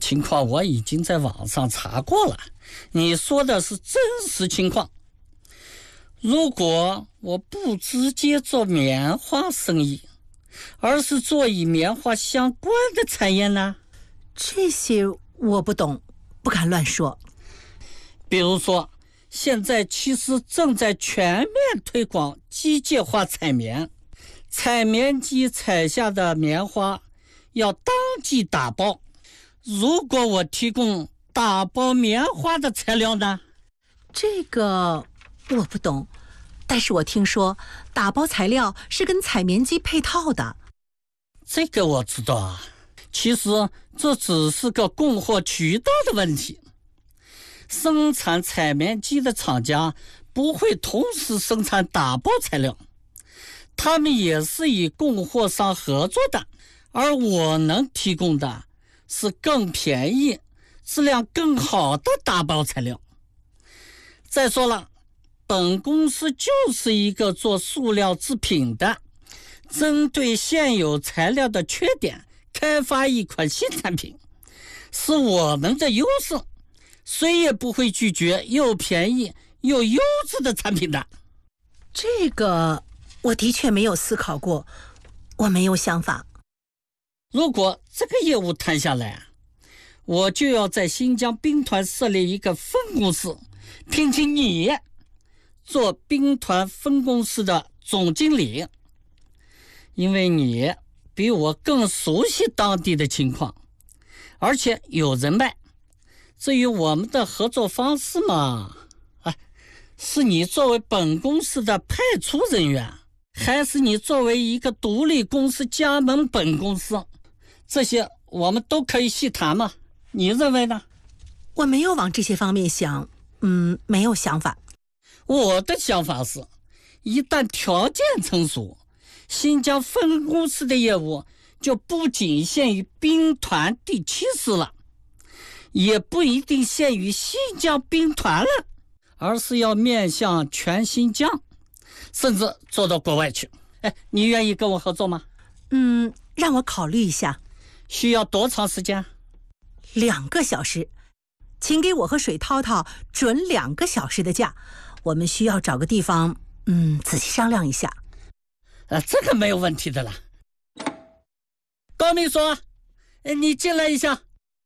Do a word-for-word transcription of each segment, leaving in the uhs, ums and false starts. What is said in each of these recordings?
情况我已经在网上查过了，你说的是真实情况。如果我不直接做棉花生意，而是做与棉花相关的产业呢？ 这些我不懂，不敢乱说。 比如说，现在其实正在全面推广机械化采棉，采棉机采下的棉花要当即打包。如果我提供打包棉花的材料呢？ 这个我不懂，但是我听说打包材料是跟采棉机配套的。 这个我知道啊，其实这只是个供货渠道的问题。生产采棉机的厂家不会同时生产打包材料，他们也是与供货商合作的，而我能提供的是更便宜、质量更好的打包材料。再说了，本公司就是一个做塑料制品的，针对现有材料的缺点开发一款新产品，是我们的优势，谁也不会拒绝又便宜又优质的产品的。 这个我的确没有思考过，我没有想法。 如果这个业务谈下来，我就要在新疆兵团设立一个分公司，聘请你做兵团分公司的总经理，因为你比我更熟悉当地的情况，而且有人脉。至于我们的合作方式嘛，哎，是你作为本公司的派出人员，还是你作为一个独立公司加盟本公司，这些我们都可以细谈嘛，你认为呢？ 我没有往这些方面想，嗯，没有想法。 我的想法是，一旦条件成熟，新疆分公司的业务就不仅限于兵团第七师了，也不一定限于新疆兵团了，而是要面向全新疆，甚至做到国外去。哎，你愿意跟我合作吗？ 嗯，让我考虑一下。 需要多长时间？ 两个小时，请给我和水涛涛准两个小时的假。我们需要找个地方，嗯，仔细商量一下。 呃，这个没有问题的啦。高秘书，你进来一下。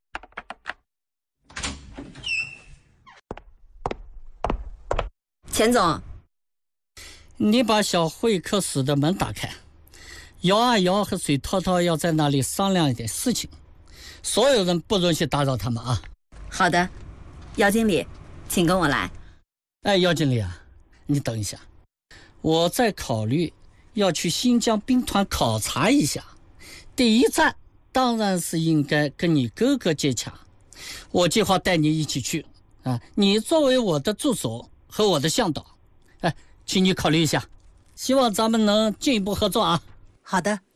钱总， 你把小会客室的门打开，姚阿瑶和水涛涛要在那里商量一点事情，所有人不允许打扰他们啊。 好的，姚经理，请跟我来。 哎，姚经理啊，你等一下，我在考虑要去新疆兵团考察一下，第一站当然是应该跟你哥哥接洽，我计划带你一起去啊，你作为我的助手和我的向导，哎，请你考虑一下，希望咱们能进一步合作啊。 好的。